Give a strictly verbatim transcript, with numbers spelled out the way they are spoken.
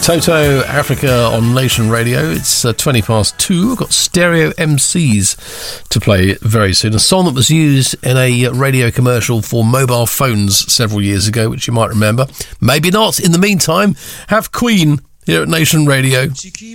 Toto Africa on Nation Radio. It's uh, twenty past two. We've got Stereo M Cs to play very soon. A song that was used in a radio commercial for mobile phones several years ago, which you might remember. Maybe not. In the meantime, have Queen here at Nation Radio.